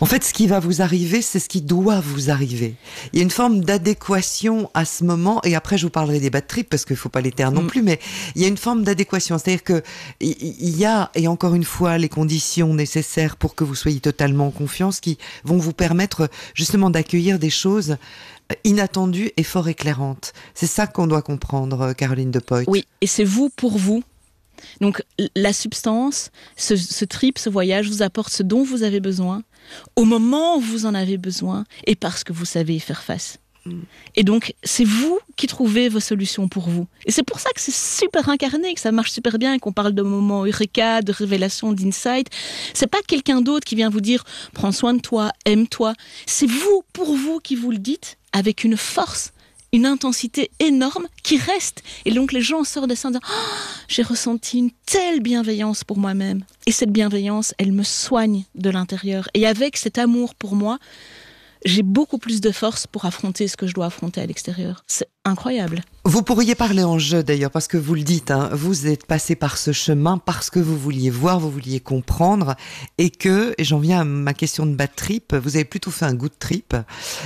En fait, ce qui va vous arriver, c'est ce qui doit vous arriver. Il y a une forme d'adéquation à ce moment, et après je vous parlerai des bad trips, parce qu'il ne faut pas les taire non plus, mais il y a une forme d'adéquation. C'est-à-dire que il y a, et encore une fois, les conditions nécessaires pour que vous soyez totalement en confiance, qui vont vous permettre justement d'accueillir des choses inattendues et fort éclairantes. C'est ça qu'on doit comprendre, Caroline De Pooijt. Oui, et c'est vous pour vous. Donc la substance, ce trip, ce voyage vous apporte ce dont vous avez besoin, au moment où vous en avez besoin, et parce que vous savez y faire face. Et donc, c'est vous qui trouvez vos solutions pour vous. Et c'est pour ça que c'est super incarné, que ça marche super bien, qu'on parle de moments eureka, de révélation, d'insight. C'est pas quelqu'un d'autre qui vient vous dire « prends soin de toi, aime-toi ». C'est vous, pour vous, qui vous le dites, avec une force, une intensité énorme qui reste. Et donc, les gens sortent de ça en disant oh, « j'ai ressenti une telle bienveillance pour moi-même ». Et cette bienveillance, elle me soigne de l'intérieur. Et avec cet amour pour moi, j'ai beaucoup plus de force pour affronter ce que je dois affronter à l'extérieur. C'est incroyable. Vous pourriez parler en jeu d'ailleurs, parce que vous le dites, hein, vous êtes passé par ce chemin parce que vous vouliez voir, vous vouliez comprendre, et j'en viens à ma question de bad trip, vous avez plutôt fait un good trip.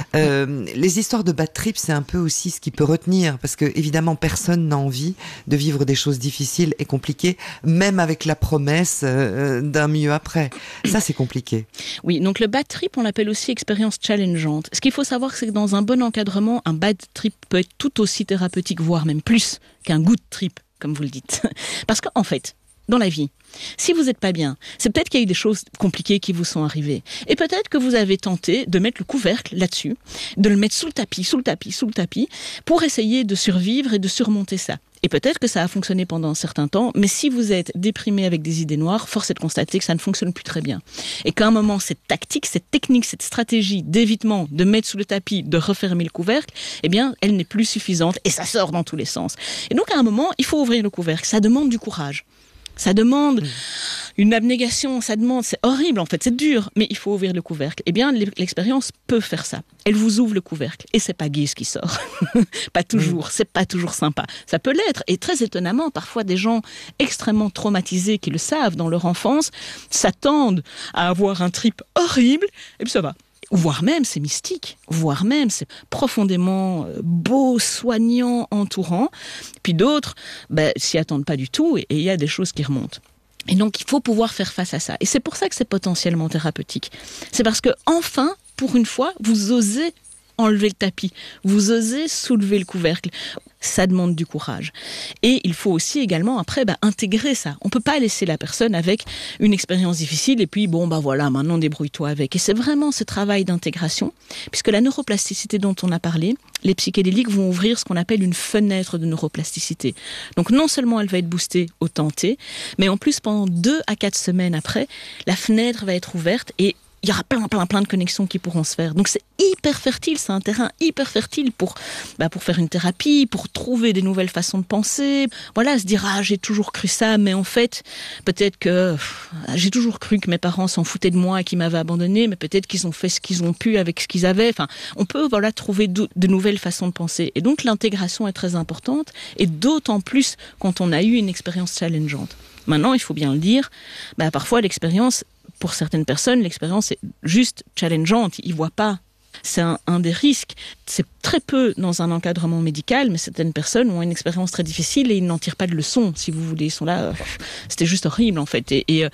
Les histoires de bad trip, c'est un peu aussi ce qui peut retenir, parce que évidemment personne n'a envie de vivre des choses difficiles et compliquées, même avec la promesse d'un mieux après. Ça, c'est compliqué. Oui, donc le bad trip, on l'appelle aussi expérience challengeante. Ce qu'il faut savoir, c'est que dans un bon encadrement, un bad trip peut être tout aussi thérapeutique, voire même plus qu'un good trip, comme vous le dites. Parce qu'en fait, dans la vie, si vous n'êtes pas bien, c'est peut-être qu'il y a eu des choses compliquées qui vous sont arrivées. Et peut-être que vous avez tenté de mettre le couvercle là-dessus, de le mettre sous le tapis, pour essayer de survivre et de surmonter ça. Et peut-être que ça a fonctionné pendant un certain temps, mais si vous êtes déprimé avec des idées noires, force est de constater que ça ne fonctionne plus très bien. Et qu'à un moment, cette tactique, cette technique, cette stratégie d'évitement, de mettre sous le tapis, de refermer le couvercle, eh bien, elle n'est plus suffisante et ça sort dans tous les sens. Et donc, à un moment, il faut ouvrir le couvercle. Ça demande du courage. Ça demande une abnégation, c'est horrible en fait, c'est dur, mais il faut ouvrir le couvercle. Eh bien, l'expérience peut faire ça. Elle vous ouvre le couvercle et c'est pas gai ce qui sort. Pas toujours, c'est pas toujours sympa. Ça peut l'être et très étonnamment, parfois des gens extrêmement traumatisés qui le savent dans leur enfance s'attendent à avoir un trip horrible et puis ça va. Voire même, c'est mystique, voire même, c'est profondément beau, soignant, entourant. Puis d'autres, s'y attendent pas du tout et il y a des choses qui remontent. Et donc, il faut pouvoir faire face à ça. Et c'est pour ça que c'est potentiellement thérapeutique. C'est parce que, enfin, pour une fois, vous osez enlever le tapis, vous osez soulever le couvercle. Ça demande du courage. Et il faut aussi également, après, intégrer ça. On peut pas laisser la personne avec une expérience difficile et puis, voilà, maintenant débrouille-toi avec. Et c'est vraiment ce travail d'intégration, puisque la neuroplasticité dont on a parlé, les psychédéliques vont ouvrir ce qu'on appelle une fenêtre de neuroplasticité. Donc non seulement elle va être boostée au tenté, mais en plus, pendant 2 à 4 semaines après, la fenêtre va être ouverte et il y aura plein de connexions qui pourront se faire. Donc c'est hyper fertile, c'est un terrain hyper fertile pour faire une thérapie, pour trouver des nouvelles façons de penser. Voilà, se dire j'ai toujours cru ça, mais en fait, peut-être que j'ai toujours cru que mes parents s'en foutaient de moi et qu'ils m'avaient abandonné, mais peut-être qu'ils ont fait ce qu'ils ont pu avec ce qu'ils avaient. Enfin, on peut trouver de nouvelles façons de penser. Et donc l'intégration est très importante, et d'autant plus quand on a eu une expérience challengeante. Maintenant, il faut bien le dire, parfois l'expérience, pour certaines personnes, l'expérience est juste challengeante. Ils ne voient pas. C'est un des risques. C'est très peu dans un encadrement médical, mais certaines personnes ont une expérience très difficile et ils n'en tirent pas de leçon, si vous voulez. Ils sont là, c'était juste horrible en fait. Et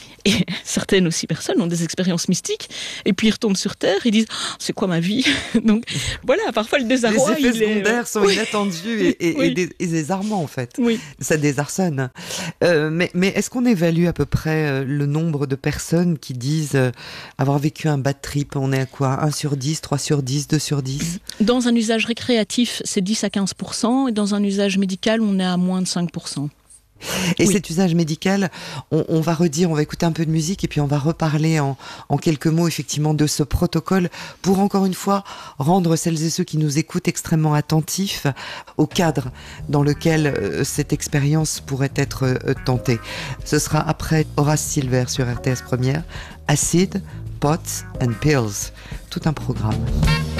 certaines aussi personnes ont des expériences mystiques et puis ils retombent sur Terre, ils disent c'est quoi ma vie? Donc voilà, parfois le désarroi. Les effets secondaires sont inattendus et désarmants en fait. Oui. Ça désarçonne. Mais est-ce qu'on évalue à peu près le nombre de personnes qui disent avoir vécu un bad trip? On est à quoi? 1 sur 10, 3 sur 10, 2 sur 10? Dans un usage récréatif, c'est 10 à 15%, et dans un usage médical, on est à moins de 5%. Et cet usage médical, on va écouter un peu de musique et puis on va reparler en quelques mots effectivement de ce protocole pour encore une fois rendre celles et ceux qui nous écoutent extrêmement attentifs au cadre dans lequel cette expérience pourrait être tentée. Ce sera après Horace Silver sur RTS Première, Acid, Pots and Pills, tout un programme.